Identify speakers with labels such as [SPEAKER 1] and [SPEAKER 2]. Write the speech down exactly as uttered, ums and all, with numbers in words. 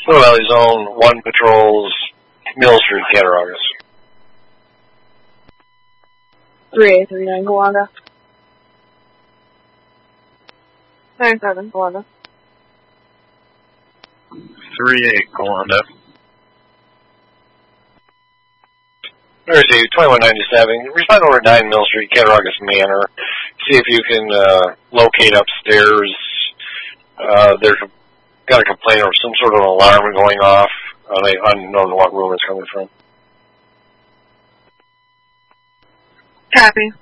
[SPEAKER 1] Fort Valley Zone, one patrols, Mill Street, Cattaraugus.
[SPEAKER 2] three eight three nine, Galanda. nine seven, Galanda.
[SPEAKER 3] three eight, Galanda.
[SPEAKER 1] Receive twenty-one ninety-seven. Respond over nine Mill Street, Cattaraugus Manor. See if you can uh, locate upstairs. Uh, there's got a complaint or some sort of alarm going off. Uh, they unknown what room it's coming from.
[SPEAKER 2] Copy.